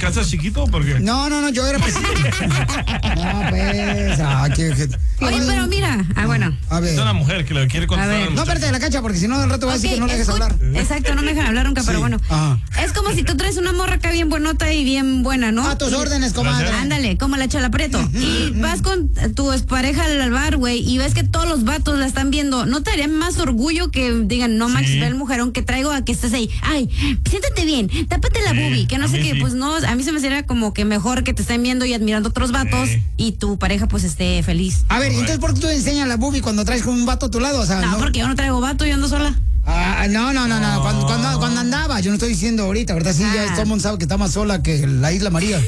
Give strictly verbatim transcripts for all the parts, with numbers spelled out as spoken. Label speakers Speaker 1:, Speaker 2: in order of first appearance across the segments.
Speaker 1: casa chiquito o por qué?
Speaker 2: No, no, no, yo era presidente. No, pues, ah, qué, qué...
Speaker 3: Oye, pero mira, ah, bueno.
Speaker 2: A ver.
Speaker 1: Es una mujer que le quiere contar.
Speaker 2: No, espérate, la Cacha, porque si no, al rato va a decir que no le dejes hablar.
Speaker 3: Exacto, no me dejan hablar nunca,
Speaker 2: Sí.
Speaker 3: pero bueno.
Speaker 2: Ajá.
Speaker 3: Es como si tú traes una morra acá bien buenota y bien buena, ¿no?
Speaker 2: A tus órdenes, comadre.
Speaker 3: Ándale, como la Chela Prieto. Y vas con tu pareja al bar, güey, y ves que todos los vatos la están viendo. ¿No te haría más orgullo que digan, no manches,
Speaker 1: Sí.
Speaker 3: ve el mujerón que traigo a que estés ahí? Ay, siéntate bien, tápate la
Speaker 1: Sí,
Speaker 3: boobie, que no
Speaker 1: a
Speaker 3: sé
Speaker 1: mí
Speaker 3: qué.
Speaker 1: sí.
Speaker 3: Pues no, a mí se me sería como que mejor que te estén viendo y admirando otros vatos
Speaker 1: Sí.
Speaker 3: y tu pareja pues esté feliz.
Speaker 2: A ver, entonces, ¿por qué tú enseñas la boobie cuando traes con un vato a tu lado? O sea,
Speaker 3: No,
Speaker 2: no,
Speaker 3: porque yo no traigo vato, yo ando sola.
Speaker 2: Ah, no, no, no, no. Cuando, cuando, cuando andaba, yo no estoy diciendo ahorita, ¿verdad? Sí, ya
Speaker 3: Ah.
Speaker 2: todo el mundo sabe que está más sola que la Isla María.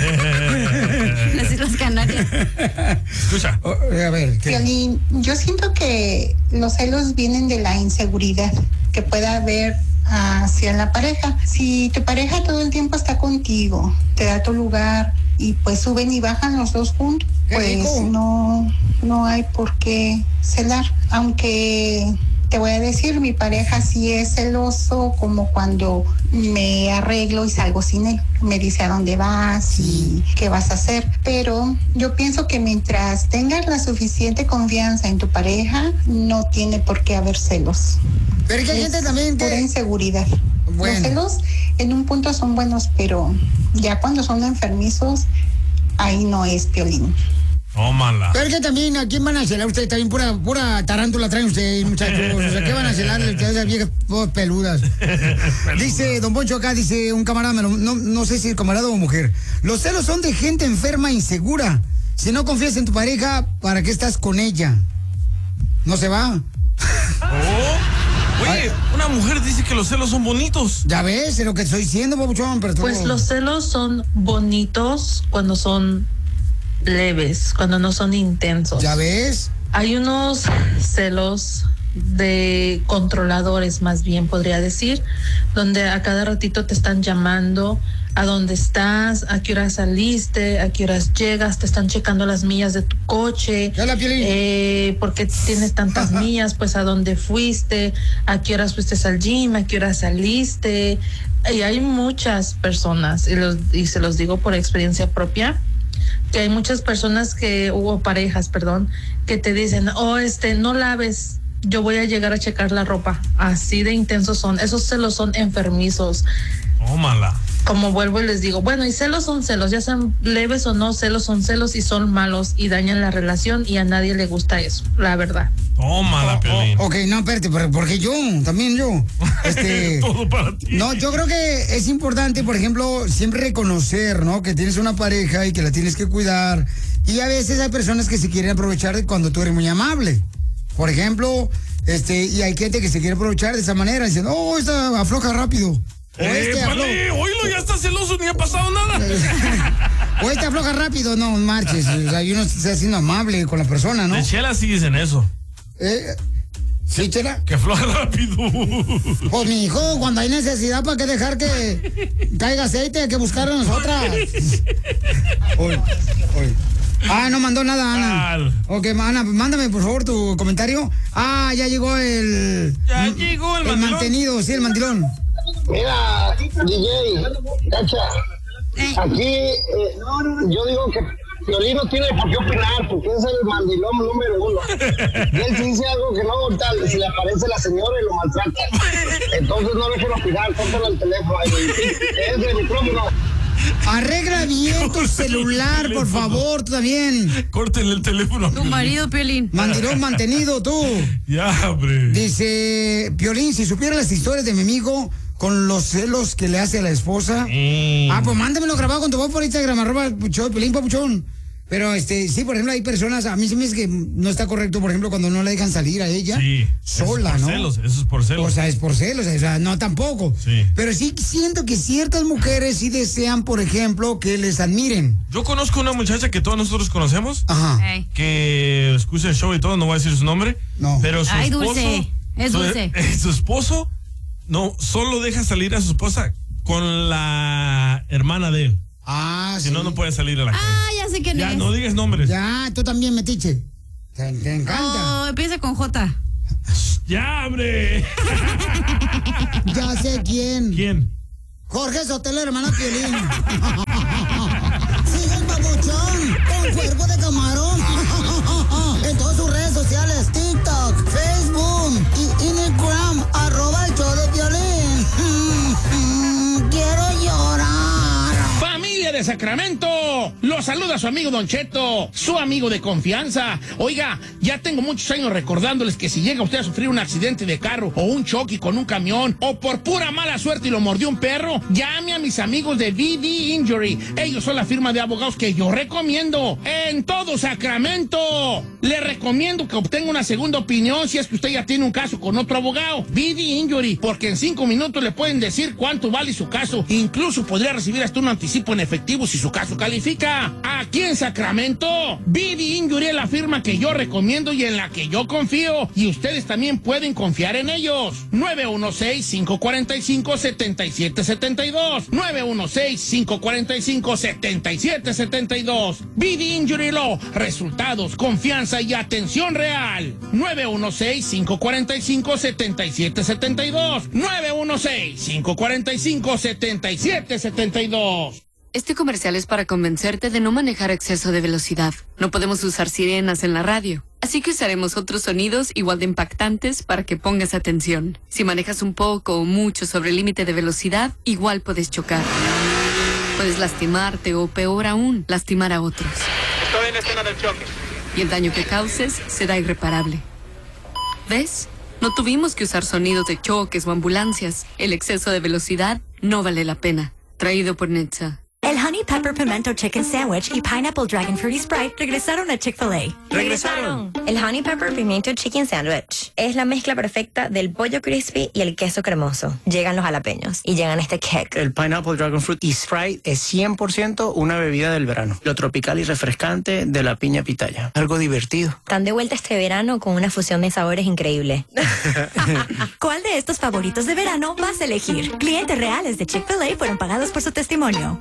Speaker 3: Las Islas Canarias.
Speaker 1: Escucha.
Speaker 2: Oh, a ver, ¿qué?
Speaker 4: Piolín, yo siento que los celos vienen de la inseguridad que pueda haber hacia la pareja. Si tu pareja todo el tiempo está contigo, te da tu lugar y pues suben y bajan los dos juntos,
Speaker 2: Qué
Speaker 4: pues
Speaker 2: rico.
Speaker 4: no, no hay por qué celar. Aunque te voy a decir, mi pareja sí es celoso como cuando me arreglo y salgo sin él. Me dice a dónde vas y qué vas a hacer. Pero yo pienso que mientras tengas la suficiente confianza en tu pareja, no tiene por qué haber celos.
Speaker 2: Pero es que hay gente también
Speaker 4: Pura
Speaker 2: que...
Speaker 4: inseguridad.
Speaker 2: Bueno.
Speaker 4: Los celos en un punto son buenos, pero ya cuando son enfermizos, ahí no es, Piolín.
Speaker 1: Tómala.
Speaker 2: Pero es que también, ¿a quién van a celar ustedes? También pura, pura tarántula traen ustedes, muchachos. O sea, ¿qué van a celar esas viejas todas peludas? Dice Don Poncho acá, dice un camarada, me lo- no, no sé si es camarada o mujer. Los celos son de gente enferma e insegura. Si no confías en tu pareja, ¿para qué estás con ella? ¿No se va?
Speaker 1: Oh. Oye, una mujer dice que los celos son bonitos.
Speaker 2: Ya ves, es lo que estoy diciendo, papuchón, pero tú...
Speaker 5: Pues los celos son bonitos cuando son leves, cuando no son intensos.
Speaker 2: ¿Ya ves?
Speaker 5: Hay unos celos de controladores, más bien podría decir, donde a cada ratito te están llamando a dónde estás, a qué hora saliste, a qué horas llegas, te están checando las millas de tu coche,
Speaker 2: Ya la Piolín.
Speaker 5: eh, por qué tienes tantas millas, pues a dónde fuiste, a qué horas fuiste al gym, a qué hora saliste. Y hay muchas personas, y, los, y se los digo por experiencia propia, que hay muchas personas que, hubo parejas, perdón, que te dicen, oh, este, no laves, yo voy a llegar a checar la ropa. Así de intensos son, esos celos son enfermizos.
Speaker 1: Tómala.
Speaker 5: Como vuelvo y les digo, bueno, y celos son celos, ya sean leves o no, celos son celos y son malos y dañan la relación y a nadie le gusta eso, la verdad.
Speaker 1: Tómala, Piolín.
Speaker 2: Ok, no, espérate, pero porque yo, también yo, este...
Speaker 1: Todo para ti.
Speaker 2: No, yo creo que es importante, por ejemplo, siempre reconocer, ¿no? Que tienes una pareja y que la tienes que cuidar. Y a veces hay personas que se quieren aprovechar de cuando tú eres muy amable. Por ejemplo, este, y hay gente que se quiere aprovechar de esa manera, diciendo, oh, esta afloja rápido. O este,
Speaker 1: Eh, vale,
Speaker 2: aflo-
Speaker 1: oílo, ya está celoso, ni ha pasado nada.
Speaker 2: o este afloja rápido, no marches. O sea, y uno está siendo amable con la persona, ¿no?
Speaker 1: De Chela sí dicen eso.
Speaker 2: Eh, ¿Sí, Chela?
Speaker 1: Que afloja rápido.
Speaker 2: Pues mi hijo, cuando hay necesidad, ¿para qué dejar que caiga aceite? Hay que buscar a nosotras. Oye, oye. Ah, no mandó nada, Ana.
Speaker 1: Al.
Speaker 2: Ok, Ana, mándame por favor tu comentario. Ah, ya llegó el...
Speaker 1: Ya llegó el
Speaker 2: El
Speaker 1: mandilón.
Speaker 2: mantenido, sí, el mandilón.
Speaker 6: Mira, D J, Cacha, aquí eh, yo digo que Piolín no tiene por qué opinar, porque es el mandilón número uno. Y él si dice algo que no, tal, si le aparece la señora y lo maltrata. Entonces no dejen opinar, córtale el teléfono. Es el micrófono.
Speaker 2: Arregla bien tu celular, por favor, tú también.
Speaker 1: Córtenle el teléfono.
Speaker 3: Tu marido, Piolín.
Speaker 2: Mandilón mantenido, tú.
Speaker 1: Ya, hombre.
Speaker 2: Dice, Piolín, si supiera las historias de mi amigo con los celos que le hace a la esposa.
Speaker 1: Mm.
Speaker 2: Ah, pues mándamelo grabado con tu voz por Instagram, arroba show de Piolín, papuchón. Pero, este, sí, por ejemplo, hay personas, a mí se me dice que no está correcto, por ejemplo, cuando no la dejan salir a ella
Speaker 1: Sí,
Speaker 2: sola,
Speaker 1: eso es por
Speaker 2: ¿no?
Speaker 1: celos, eso es por celos.
Speaker 2: O sea, es por celos, o sea, no tampoco.
Speaker 1: Sí.
Speaker 2: Pero sí siento que ciertas mujeres sí desean, por ejemplo, que les admiren.
Speaker 1: Yo conozco una muchacha que todos nosotros conocemos,
Speaker 2: Ajá.
Speaker 3: Ey.
Speaker 1: que escucha el show y todo, no voy a decir su nombre.
Speaker 2: No.
Speaker 1: Pero su
Speaker 3: Ay,
Speaker 1: esposo.
Speaker 3: dulce, es
Speaker 1: su,
Speaker 3: dulce.
Speaker 1: eh, su esposo no solo deja salir a su esposa con la hermana de él.
Speaker 2: Ah,
Speaker 1: Si
Speaker 2: sí.
Speaker 1: no, no puede salir a la calle.
Speaker 3: Ah, ya sé quién
Speaker 1: Ya,
Speaker 3: es.
Speaker 1: no digas nombres.
Speaker 2: Ya, tú también, metiche. Te, te encanta.
Speaker 3: Oh, empieza con J.
Speaker 1: Ya, hombre.
Speaker 2: Ya sé quién.
Speaker 1: ¿Quién?
Speaker 2: Jorge Sotelo, hermano Piolín.
Speaker 7: de Sacramento. Los saluda su amigo Don Cheto, su amigo de confianza. Oiga, ya tengo muchos años recordándoles que si llega usted a sufrir un accidente de carro o un choque con un camión o por pura mala suerte y lo mordió un perro, llame a mis amigos de V D Injury. Ellos son la firma de abogados que yo recomiendo en todo Sacramento. Le recomiendo que obtenga una segunda opinión si es que usted ya tiene un caso con otro abogado. V D Injury, porque en cinco minutos le pueden decir cuánto vale su caso. Incluso podría recibir hasta un anticipo en efectivo si su caso califica. Aquí en Sacramento, V D Injury es la firma que yo recomiendo y en la que yo confío. Y ustedes también pueden confiar en ellos. nueve uno seis, cinco cuatro cinco, siete siete siete dos. nueve uno seis, cinco cuatro cinco, siete siete siete dos. V D Injury Law. Resultados, confianza y atención real. nueve uno seis, cinco cuatro cinco, siete siete siete dos. nueve uno seis, cinco cuatro cinco, siete siete siete dos.
Speaker 8: Este comercial es para convencerte de no manejar a exceso de velocidad. No podemos usar sirenas en la radio, así que usaremos otros sonidos igual de impactantes para que pongas atención. Si manejas un poco o mucho sobre el límite de velocidad, igual puedes chocar. Puedes lastimarte o, peor aún, lastimar a otros.
Speaker 9: Estoy en la escena del choque.
Speaker 8: Y el daño que causes será irreparable. ¿Ves? No tuvimos que usar sonidos de choques o ambulancias. El exceso de velocidad no vale la pena. Traído por Netza.
Speaker 10: El Honey Pepper Pimento Chicken Sandwich y Pineapple Dragon Fruity Sprite regresaron a Chick-fil-A.
Speaker 11: ¡Regresaron! El Honey Pepper Pimiento Chicken Sandwich es la mezcla perfecta del pollo crispy y el queso cremoso. Llegan los jalapeños y llegan este kick.
Speaker 12: El Pineapple Dragon Fruity Sprite es cien por ciento una bebida del verano. Lo tropical y refrescante de la piña pitaya. Algo divertido.
Speaker 11: Están de vuelta este verano con una fusión de sabores increíble.
Speaker 10: ¿Cuál de estos favoritos de verano vas a elegir? Clientes reales de Chick-fil-A fueron pagados por su testimonio.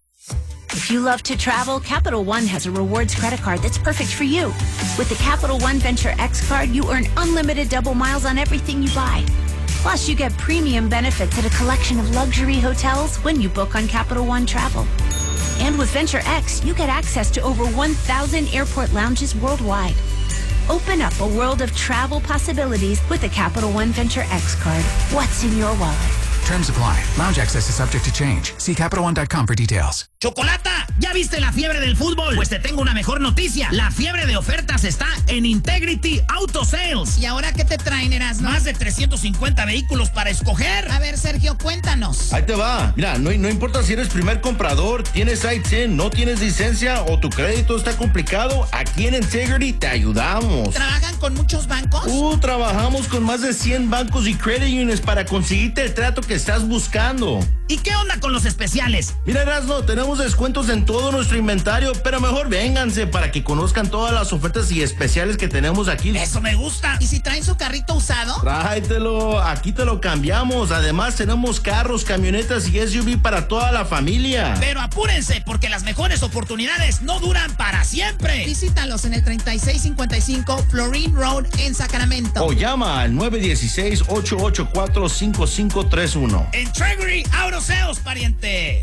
Speaker 13: If you love to travel, Capital One has a rewards credit card that's perfect for you. With the Capital One Venture X card, you earn unlimited double miles on everything you buy. Plus, you get premium benefits at a collection of luxury hotels when you book on Capital One Travel. And with Venture X, you get access to over one thousand airport lounges worldwide. Open up a world of travel possibilities with the Capital One Venture X card. What's in your wallet?
Speaker 14: Terms apply. Lounge access is subject to change. See Capital One dot com for details.
Speaker 15: ¡Chocolata! ¿Ya viste la fiebre del fútbol? Pues te tengo una mejor noticia. La fiebre de ofertas está en Integrity Auto Sales.
Speaker 16: ¿Y ahora qué te traen, Erasmo?
Speaker 15: Más de trescientos cincuenta vehículos para escoger.
Speaker 16: A ver, Sergio, cuéntanos.
Speaker 17: Ahí te va. Mira, no, no importa si eres primer comprador, tienes I T I N, no tienes licencia o tu crédito está complicado, aquí en Integrity te ayudamos.
Speaker 16: ¿Trabajan con muchos bancos?
Speaker 17: Uh, trabajamos con más de cien bancos y credit unions para conseguirte el trato que estás buscando.
Speaker 15: ¿Y qué onda con los especiales?
Speaker 17: Mira, Erasmo, tenemos descuentos en todo nuestro inventario, pero mejor vénganse para que conozcan todas las ofertas y especiales que tenemos aquí.
Speaker 15: ¡Eso me gusta!
Speaker 16: ¿Y si traen su carrito usado?
Speaker 17: Tráetelo, aquí te lo cambiamos. Además, tenemos carros, camionetas y S U V para toda la familia.
Speaker 15: Pero apúrense, porque las mejores oportunidades no duran para siempre.
Speaker 16: Visítalos en el treinta y seis cincuenta y cinco Florine Road en Sacramento.
Speaker 17: O llama al nueve uno seis, ocho ocho cuatro, cinco cinco tres uno.
Speaker 15: Integrity Auto Sales, pariente.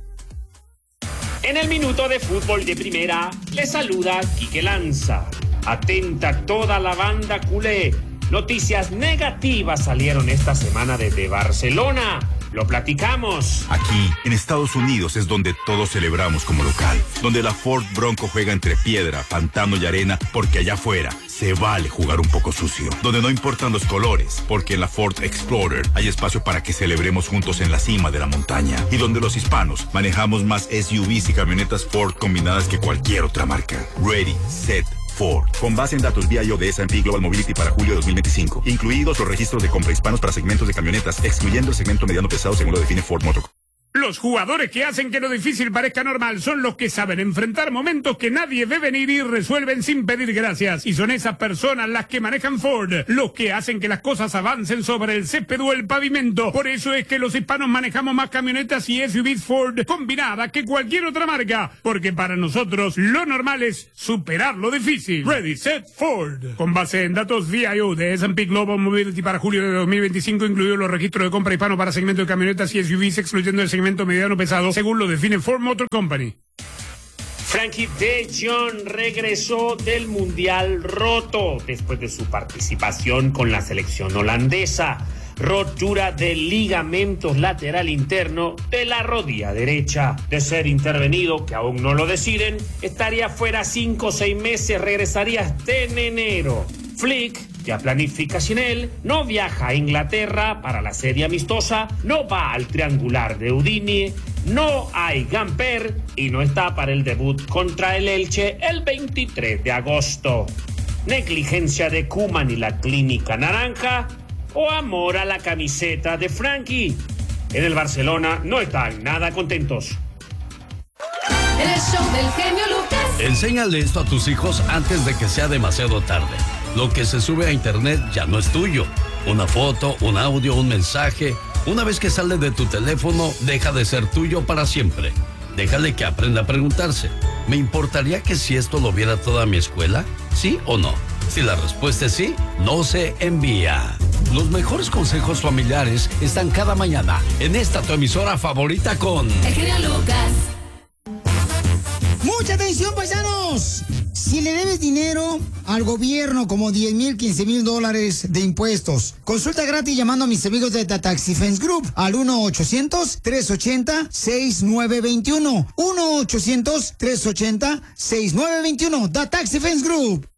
Speaker 18: En el minuto de fútbol de primera, le saluda Quique Lanza. Atenta toda la banda culé. Noticias negativas salieron esta semana desde Barcelona. Lo platicamos.
Speaker 19: Aquí, en Estados Unidos, es donde todos celebramos como local. Donde la Ford Bronco juega entre piedra, pantano y arena, porque allá afuera se vale jugar un poco sucio. Donde no importan los colores, porque en la Ford Explorer hay espacio para que celebremos juntos en la cima de la montaña. Y donde los hispanos manejamos más S U Vs y camionetas Ford combinadas que cualquier otra marca. Ready, set, Ford. Con base en datos V I O de S and P Global Mobility para julio de dos mil veinticinco. Incluidos los registros de compra hispanos para segmentos de camionetas, excluyendo el segmento mediano pesado según lo define Ford Motor.
Speaker 20: Los jugadores que hacen que lo difícil parezca normal son los que saben enfrentar momentos que nadie ve venir y resuelven sin pedir gracias. Y son esas personas las que manejan Ford, los que hacen que las cosas avancen sobre el césped o el pavimento. Por eso es que los hispanos manejamos más camionetas y S U Vs Ford combinadas que cualquier otra marca. Porque para nosotros lo normal es superar lo difícil. Ready, set, Ford. Con base en datos V I O de S and P Global Mobility para julio de dos mil veinticinco, incluidos los registros de compra hispano para segmento de camionetas y S U Vs, excluyendo el segmento mediano pesado, según lo define Ford Motor Company.
Speaker 18: Frankie de Jong regresó del Mundial roto después de su participación con la selección holandesa. rotura del ligamento lateral interno de la rodilla derecha. De ser intervenido, que aún no lo deciden, estaría fuera cinco o seis meses, regresaría hasta en enero. Flick ya planifica sin él, no viaja a Inglaterra para la serie amistosa, no va al triangular de Udine, no hay Gamper y no está para el debut contra el Elche el veintitrés de agosto. Negligencia de Koeman y la clínica naranja o amor a la camiseta de Frankie. En el Barcelona no están nada contentos.
Speaker 21: El show del genio Lucas.
Speaker 22: Enséñale esto a tus hijos antes de que sea demasiado tarde. Lo que se sube a internet ya no es tuyo. Una foto, un audio, un mensaje. Una vez que sale de tu teléfono, deja de ser tuyo para siempre. Déjale que aprenda a preguntarse. ¿Me importaría que si esto lo viera toda mi escuela? ¿Sí o no? Si la respuesta es sí, no se envía. Los mejores consejos familiares están cada mañana en esta tu emisora favorita con...
Speaker 21: El genio Lucas.
Speaker 2: ¡Mucha atención, paisanos! Si le debes dinero al gobierno, como diez mil, quince mil dólares de impuestos, consulta gratis llamando a mis amigos de The Tax Defense Group al uno ochocientos, tres ochenta, seis nueve dos uno. uno ochocientos, tres ochenta, seis nueve dos uno. The Tax Defense Group.